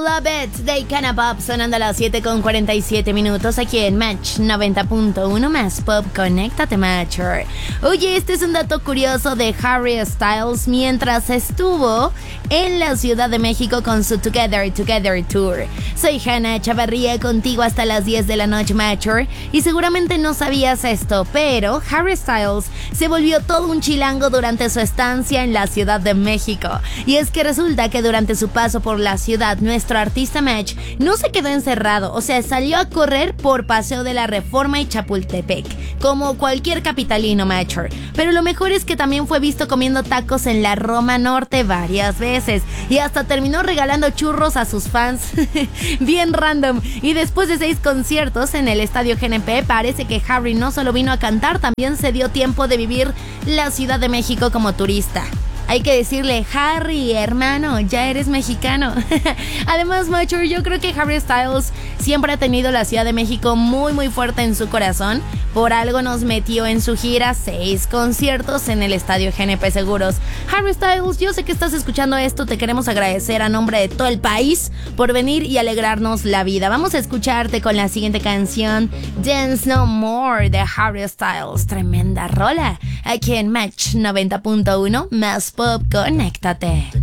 Love It, They Canna Pop, sonando a las 7:47 aquí en Match 90.1 más Pop. Conéctate, Matcher. Oye, este es un dato curioso de Harry Styles mientras estuvo en la Ciudad de México con su Together Tour. Soy Hannah Chavarría, contigo hasta las 10 de la noche, Matcher. Y seguramente no sabías esto, pero Harry Styles se volvió todo un chilango durante su estancia en la Ciudad de México. Y es que resulta que durante su paso por la ciudad, nuestro artista Match no se quedó encerrado, o sea, salió a correr por Paseo de la Reforma y Chapultepec, como cualquier capitalino, Matcher. Pero lo mejor es que también fue visto comiendo tacos en la Roma Norte varias veces, y hasta terminó regalando churros a sus fans. Bien random. Y después de 6 conciertos en el Estadio GNP, parece que Harry no solo vino a cantar, también se dio tiempo de vivir la Ciudad de México como turista. Hay que decirle, Harry, hermano, ya eres mexicano. Además, Macho, yo creo que Harry Styles siempre ha tenido la Ciudad de México muy muy fuerte en su corazón. Por algo nos metió en su gira 6 conciertos en el Estadio GNP Seguros. Harry Styles, yo sé que estás escuchando esto, te queremos agradecer a nombre de todo el país por venir y alegrarnos la vida. Vamos a escucharte con la siguiente canción, Dance No More, de Harry Styles. Tremenda rola, aquí en Match 90.1 más Pop. Conéctate.